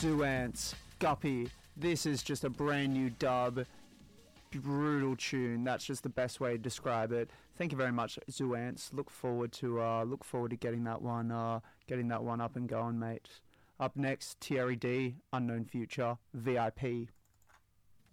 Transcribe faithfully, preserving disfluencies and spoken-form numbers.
Zoo Ants, Guppy. This is just a brand new dub. Brutal tune. That's just the best way to describe it. Thank you very much, Zoo Ants. Look forward to uh, look forward to getting that one uh, getting that one up and going, mate. Up next, Thierry D, Unknown Future, V I P.